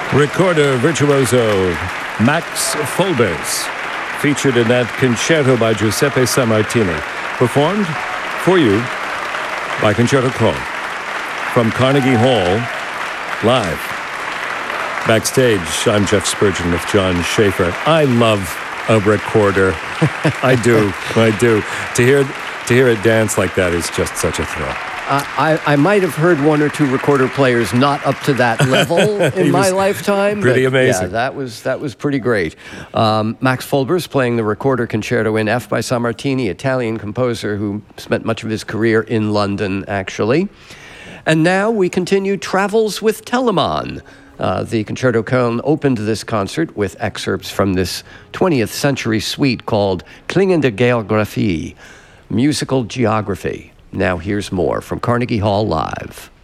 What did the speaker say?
Recorder virtuoso Max Folbers, featured in that concerto by Giuseppe Sammartini, performed for you by Concerto Call from Carnegie Hall, live. Backstage, I'm Jeff Spurgeon with John Schaefer. I love a recorder. I do. To hear it dance like that is just such a thrill. I might have heard one or two recorder players not up to that level in my lifetime. Pretty amazing. Yeah, that was pretty great. Max Folbers playing the recorder concerto in F by Sammartini, Italian composer who spent much of his career in London, actually. And now we continue Travels with Telemann. The Concerto Köln opened this concert with excerpts from this 20th century suite called Klingende Geographie, Musical Geography. Now here's more from Carnegie Hall Live.